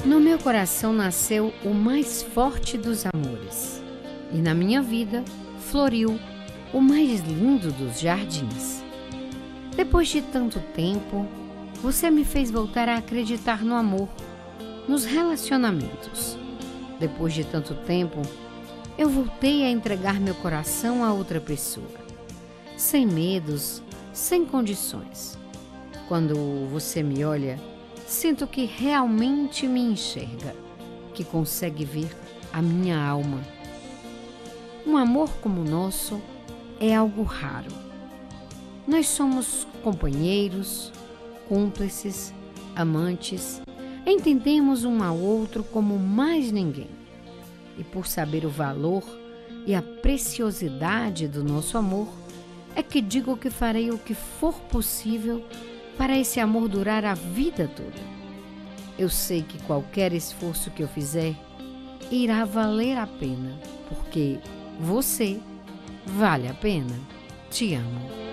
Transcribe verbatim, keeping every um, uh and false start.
No meu coração nasceu o mais forte dos amores, e na minha vida floriu o mais lindo dos jardins. Depois de tanto tempo, você me fez voltar a acreditar no amor, nos relacionamentos. Depois de tanto tempo, eu voltei a entregar meu coração a outra pessoa, sem medos, sem condições. Quando você me olha, sinto que realmente me enxerga, que consegue ver a minha alma. Um amor como o nosso é algo raro. Nós somos companheiros, cúmplices, amantes, entendemos um ao outro como mais ninguém. E por saber o valor e a preciosidade do nosso amor, é que digo que farei o que for possível para esse amor durar a vida toda. Eu sei que qualquer esforço que eu fizer irá valer a pena, porque você vale a pena. Te amo.